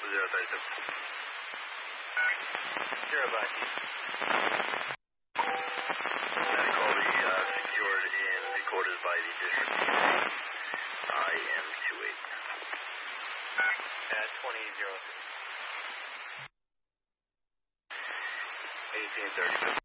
032. Zero by. That call be secured and recorded by the district IM28. At 2006. 1832.